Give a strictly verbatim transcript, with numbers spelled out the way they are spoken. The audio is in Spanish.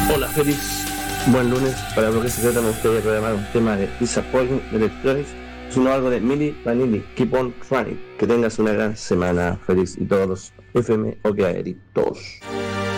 Hola, feliz buen lunes. Para lo que se trata me gustaría programar un tema de Disappointing Electronics, sino algo de Milli Vanilli, Keep on Running. Que tengas una gran semana, feliz, y todos los F M OK todos.